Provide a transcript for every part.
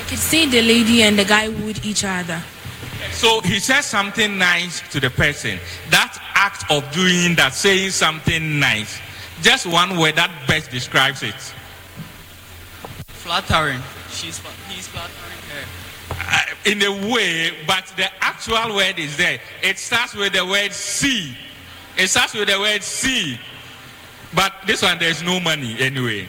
could see the lady and the guy with each other. So he says something nice to the person. That act of doing that, saying something nice, just one word that best describes it. Flattering. He's flattering her. In a way, but the actual word is there. It starts with the word see. It starts with the word see. But this one, there's no money anyway.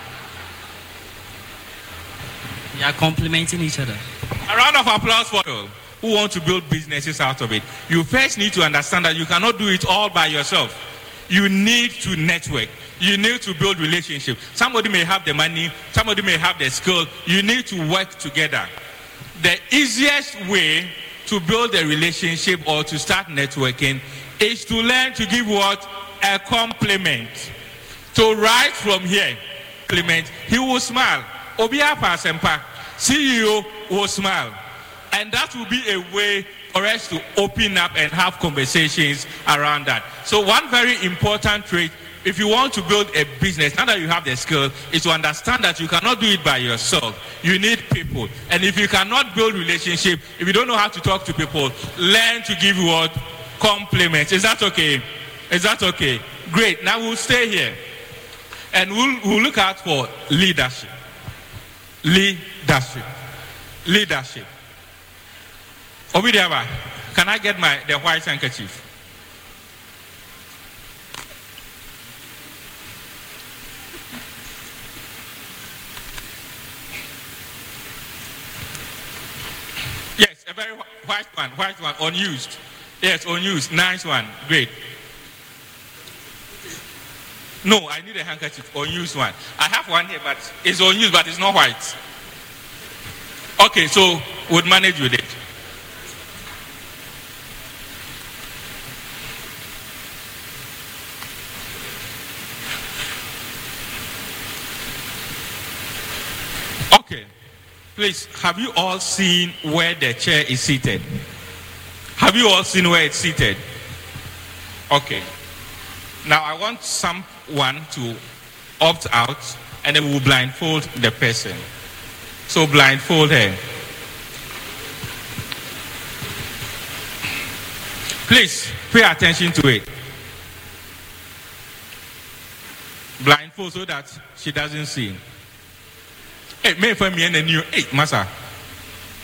They are complimenting each other. A round of applause for people who want to build businesses out of it. You first need to understand that you cannot do it all by yourself. You need to network. You need to build relationships. Somebody may have the money, somebody may have the skill. You need to work together. The easiest way to build a relationship or to start networking is to learn to give what? A compliment. So right from here, compliment, he will smile. Obia Pasempa, CEO will smile. And that will be a way for us to open up and have conversations around that. So one very important trait, if you want to build a business, now that you have the skill, is to understand that you cannot do it by yourself. You need people. And if you cannot build relationship, if you don't know how to talk to people, learn to give what? Compliments. Is that okay? Is that okay? Great. Now we'll stay here. And we'll look out for leadership. Leadership. Leadership. Obidiaba, can I get the white handkerchief? Yes, a very white one, unused. Yes, unused, nice one, great. No, I need a handkerchief, unused one. I have one here, but it's unused, but it's not white. Okay, so we'll manage with it. Okay, please, have you all seen where the chair is seated? Have you all seen where it's seated? Okay. Now I want someone to opt out and then we'll blindfold the person. So blindfold her. Please pay attention to it. Blindfold so that she doesn't see. Hey, me for me and you. Hey, Masa.